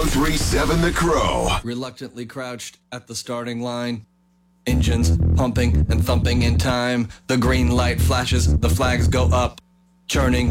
1037 The Crow. Reluctantly crouched at the starting line. Engines pumping and thumping in time. The green light flashes, the flags go up. Churning